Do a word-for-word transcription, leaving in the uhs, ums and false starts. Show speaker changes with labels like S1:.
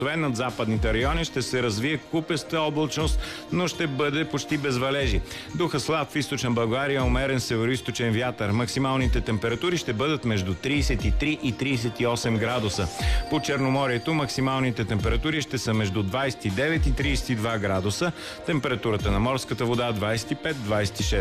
S1: Над западните райони ще се развие купеста облачност, но ще бъде почти без валежи. Духа слаб в източна България, умерен североизточен вятър. Максималните температури ще бъдат между тридесет и три и тридесет и осем градуса. По Черноморието максималните температури ще са между двадесет и девет и тридесет и два градуса. Температурата на морската вода двадесет и пет до двадесет и шест